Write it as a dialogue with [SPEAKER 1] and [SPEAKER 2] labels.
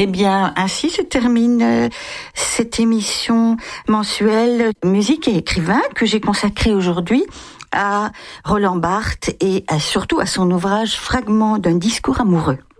[SPEAKER 1] Eh bien, ainsi se termine cette émission mensuelle Musique et écrivain que j'ai consacrée aujourd'hui à Roland Barthes et surtout à son ouvrage Fragments d'un discours amoureux.